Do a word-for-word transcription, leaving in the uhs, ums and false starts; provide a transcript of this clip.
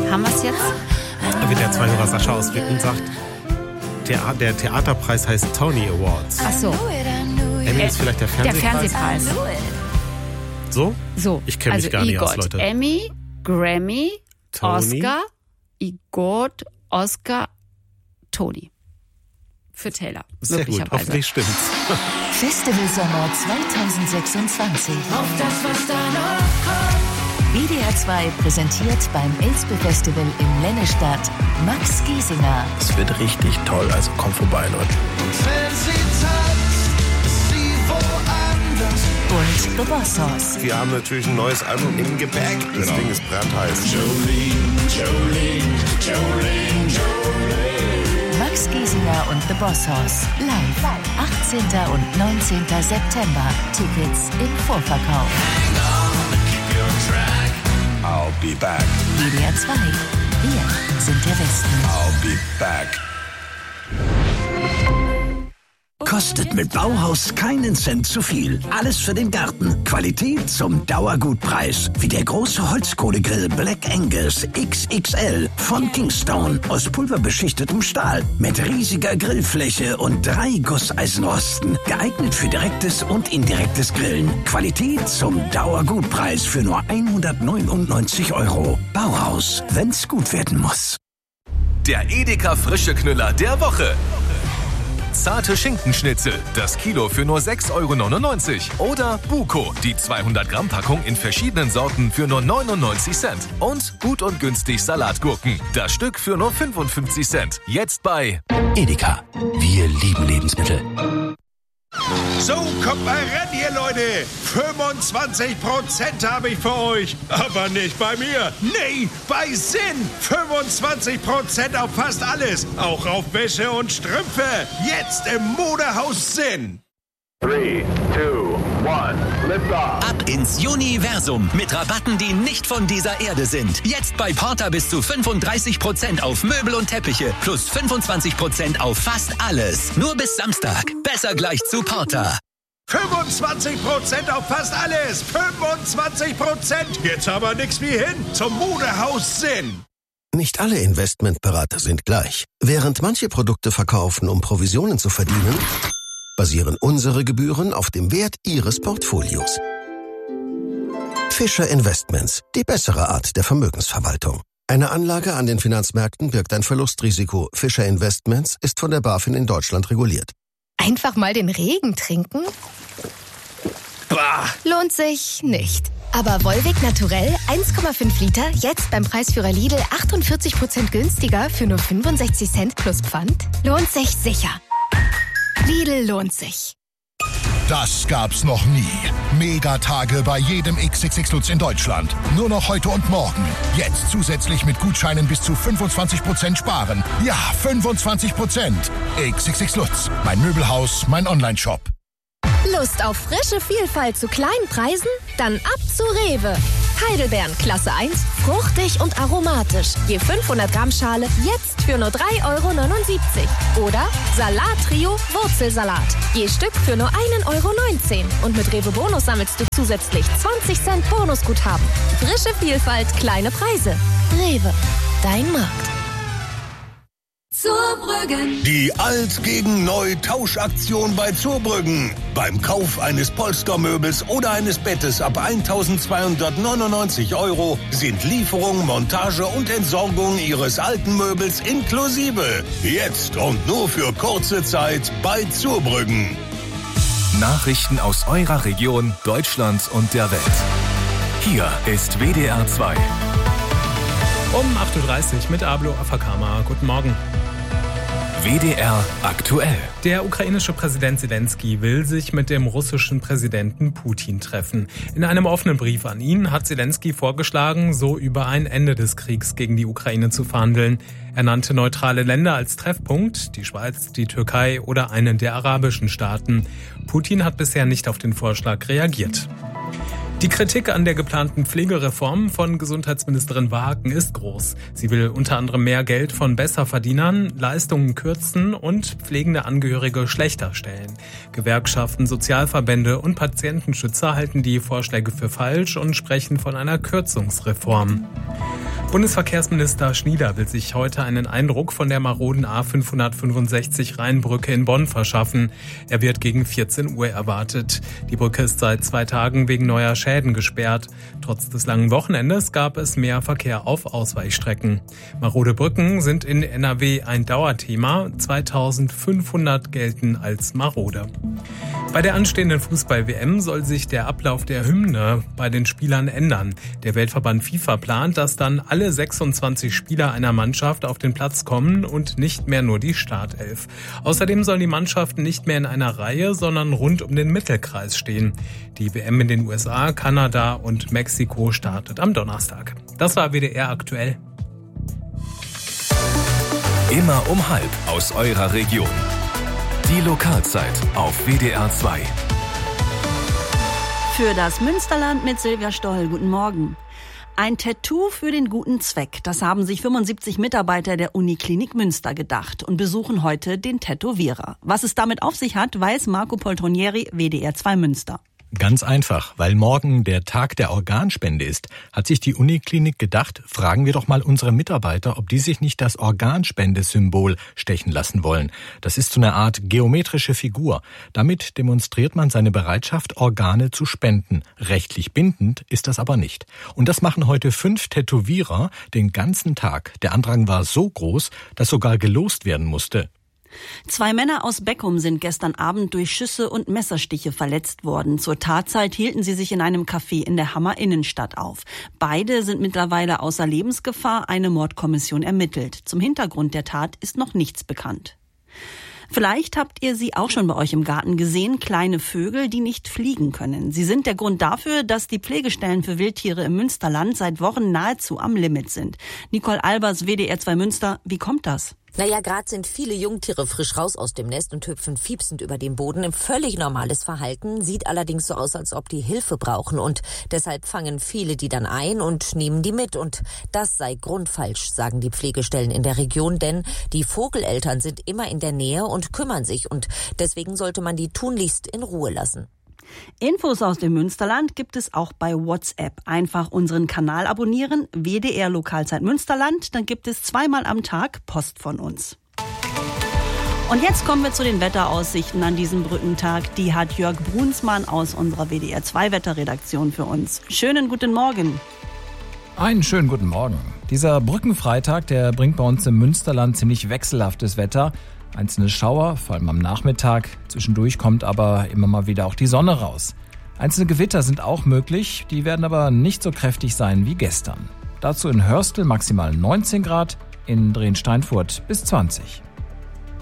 Haben wir es jetzt? W D R zwei Hörer Sascha aus Witten sagt, der, der Theaterpreis heißt Tony Awards. Ach so. Emmy ist vielleicht der Fernsehpreis? Der Fernsehpreis. So? So. Ich kenne mich also gar nicht EGOT, aus, Leute. Emmy, Grammy, Tony. Oscar, EGOT, Oscar, Tony. Für Taylor. Sehr gut, hoffentlich stimmt's. Festival Sommer zwanzig sechsundzwanzig. Auf das, was da noch kommt. W D R zwei präsentiert beim Elspe Festival in Lennestadt Max Giesinger. Es wird richtig toll, also kommt vorbei, Leute. Und wenn sie tanzt, ist sie woanders. Und The Boss Hoss. Wir haben natürlich ein neues Album im Gepäck. Das genau. Ding ist brandheiß. Jolene, Jolene, Jolene, Jolene. Max Giesinger und The Boss Hoss. Live. achtzehnten und neunzehnten September. Tickets im Vorverkauf. Hang on, keep your track. I'll be back. W D R zwei. Wir sind der Westen. I'll be back. Kostet mit Bauhaus keinen Cent zu viel. Alles für den Garten. Qualität zum Dauergutpreis. Wie der große Holzkohlegrill Black Angus X X L von Kingstone aus pulverbeschichtetem Stahl mit riesiger Grillfläche und drei Gusseisenrosten. Geeignet für direktes und indirektes Grillen. Qualität zum Dauergutpreis für nur hundertneunundneunzig Euro. Bauhaus, wenn's gut werden muss. Der Edeka Frische Knüller der Woche. Zarte Schinkenschnitzel, das Kilo für nur sechs Euro neunundneunzig. Oder Buko, die zweihundert Gramm Packung in verschiedenen Sorten für nur neunundneunzig Cent. Und gut und günstig Salatgurken, das Stück für nur fünfundfünfzig Cent. Jetzt bei Edeka. Wir lieben Lebensmittel. So, kommt mal ran hier, Leute. fünfundzwanzig Prozent habe ich für euch. Aber nicht bei mir. Nee, bei Sinn. fünfundzwanzig Prozent auf fast alles. Auch auf Wäsche und Strümpfe. Jetzt im Modehaus Sinn. drei, zwei, eins, lift off. Ab ins Universum mit Rabatten, die nicht von dieser Erde sind. Jetzt bei Porter bis zu fünfunddreißig Prozent auf Möbel und Teppiche plus fünfundzwanzig Prozent auf fast alles. Nur bis Samstag. Besser gleich zu Porter. fünfundzwanzig Prozent auf fast alles. fünfundzwanzig Prozent. Jetzt aber nix wie hin zum Modehaus Sinn. Nicht alle Investmentberater sind gleich. Während manche Produkte verkaufen, um Provisionen zu verdienen, basieren unsere Gebühren auf dem Wert Ihres Portfolios. Fischer Investments, die bessere Art der Vermögensverwaltung. Eine Anlage an den Finanzmärkten birgt ein Verlustrisiko. Fischer Investments ist von der BaFin in Deutschland reguliert. Einfach mal den Regen trinken? Bah. Lohnt sich nicht. Aber Volvic Naturell eins Komma fünf Liter, jetzt beim Preisführer Lidl achtundvierzig Prozent günstiger für nur fünfundsechzig Cent plus Pfand? Lohnt sich sicher. Lidl lohnt sich. Das gab's noch nie. Megatage bei jedem X X X Lutz in Deutschland. Nur noch heute und morgen. Jetzt zusätzlich mit Gutscheinen bis zu fünfundzwanzig Prozent sparen. Ja, fünfundzwanzig Prozent. X X X Lutz. Mein Möbelhaus, mein Onlineshop. Lust auf frische Vielfalt zu kleinen Preisen? Dann ab zu Rewe. Heidelbeeren Klasse eins, fruchtig und aromatisch. Je fünfhundert Gramm Schale jetzt für nur drei Euro neunundsiebzig. Oder Salat-Trio Wurzelsalat. Je Stück für nur ein Euro neunzehn. Und mit Rewe Bonus sammelst du zusätzlich zwanzig Cent Bonusguthaben. Frische Vielfalt, kleine Preise. Rewe, dein Markt. Zurbrüggen. Die Alt gegen Neu Tauschaktion bei Zurbrüggen. Beim Kauf eines Polstermöbels oder eines Bettes ab eintausendzweihundertneunundneunzig Euro sind Lieferung, Montage und Entsorgung Ihres alten Möbels inklusive. Jetzt und nur für kurze Zeit bei Zurbrüggen. Nachrichten aus eurer Region, Deutschland und der Welt. Hier ist W D R zwei. Um acht Uhr dreißig mit Ablo Afakama. Guten Morgen. W D R aktuell. Der ukrainische Präsident Zelensky will sich mit dem russischen Präsidenten Putin treffen. In einem offenen Brief an ihn hat Zelensky vorgeschlagen, so über ein Ende des Kriegs gegen die Ukraine zu verhandeln. Er nannte neutrale Länder als Treffpunkt, die Schweiz, die Türkei oder einen der arabischen Staaten. Putin hat bisher nicht auf den Vorschlag reagiert. Die Kritik an der geplanten Pflegereform von Gesundheitsministerin Wagen ist groß. Sie will unter anderem mehr Geld von Besserverdienern, Leistungen kürzen und pflegende Angehörige schlechter stellen. Gewerkschaften, Sozialverbände und Patientenschützer halten die Vorschläge für falsch und sprechen von einer Kürzungsreform. Bundesverkehrsminister Schnieder will sich heute einen Eindruck von der maroden A fünfhundertfünfundsechzig Rheinbrücke in Bonn verschaffen. Er wird gegen vierzehn Uhr erwartet. Die Brücke ist seit zwei Tagen wegen neuer Schäden gesperrt. Trotz des langen Wochenendes gab es mehr Verkehr auf Ausweichstrecken. Marode Brücken sind in N R W ein Dauerthema. zweitausendfünfhundert gelten als marode. Bei der anstehenden Fußball-W M soll sich der Ablauf der Hymne bei den Spielern ändern. Der Weltverband FIFA plant, dass dann alle sechsundzwanzig Spieler einer Mannschaft auf den Platz kommen und nicht mehr nur die Startelf. Außerdem sollen die Mannschaften nicht mehr in einer Reihe, sondern rund um den Mittelkreis stehen. Die W M in den U S A, Kanada und Mexiko startet am Donnerstag. Das war W D R aktuell. Immer um halb aus eurer Region. Die Lokalzeit auf W D R zwei. Für das Münsterland mit Silvia Stoll. Guten Morgen. Ein Tattoo für den guten Zweck. Das haben sich fünfundsiebzig Mitarbeiter der Uniklinik Münster gedacht und besuchen heute den Tätowierer. Was es damit auf sich hat, weiß Marco Poltronieri, W D R zwei Münster. Ganz einfach, weil morgen der Tag der Organspende ist, hat sich die Uniklinik gedacht, fragen wir doch mal unsere Mitarbeiter, ob die sich nicht das Organspendesymbol stechen lassen wollen. Das ist so eine Art geometrische Figur. Damit demonstriert man seine Bereitschaft, Organe zu spenden. Rechtlich bindend ist das aber nicht. Und das machen heute fünf Tätowierer den ganzen Tag. Der Andrang war so groß, dass sogar gelost werden musste. Zwei Männer aus Beckum sind gestern Abend durch Schüsse und Messerstiche verletzt worden. Zur Tatzeit hielten sie sich in einem Café in der Hammer Innenstadt auf. Beide sind mittlerweile außer Lebensgefahr. Eine Mordkommission ermittelt. Zum Hintergrund der Tat ist noch nichts bekannt. Vielleicht habt ihr sie auch schon bei euch im Garten gesehen, kleine Vögel, die nicht fliegen können. Sie sind der Grund dafür, dass die Pflegestellen für Wildtiere im Münsterland seit Wochen nahezu am Limit sind. Nicole Albers, W D R zwei Münster, wie kommt das? Naja, gerade sind viele Jungtiere frisch raus aus dem Nest und hüpfen fiepsend über den Boden. Ein völlig normales Verhalten, sieht allerdings so aus, als ob die Hilfe brauchen. Und deshalb fangen viele die dann ein und nehmen die mit. Und das sei grundfalsch, sagen die Pflegestellen in der Region. Denn die Vogeleltern sind immer in der Nähe und kümmern sich. Und deswegen sollte man die tunlichst in Ruhe lassen. Infos aus dem Münsterland gibt es auch bei WhatsApp. Einfach unseren Kanal abonnieren, W D R Lokalzeit Münsterland, dann gibt es zweimal am Tag Post von uns. Und jetzt kommen wir zu den Wetteraussichten an diesem Brückentag. Die hat Jörg Brunsmann aus unserer W D R zwei Wetterredaktion für uns. Schönen guten Morgen. Einen schönen guten Morgen. Dieser Brückenfreitag, der bringt bei uns im Münsterland ziemlich wechselhaftes Wetter. Einzelne Schauer, vor allem am Nachmittag. Zwischendurch kommt aber immer mal wieder auch die Sonne raus. Einzelne Gewitter sind auch möglich, die werden aber nicht so kräftig sein wie gestern. Dazu in Hörstel maximal neunzehn Grad, in Drehen-Steinfurt bis zwanzig.